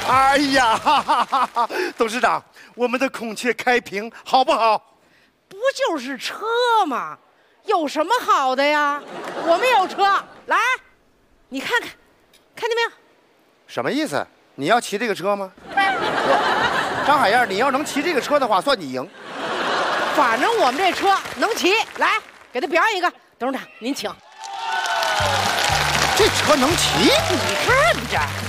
哎呀，董事长，我们的孔雀开屏好不好？ 不就是车吗？有什么好的呀？我们有车，来，你看看，看见没有？ 什么意思？你要骑这个车吗？张海燕，你要能骑这个车的话，算你赢。 反正我们这车能骑，来，给他表演一个。董事长，您请。 这车能骑？ 你看着。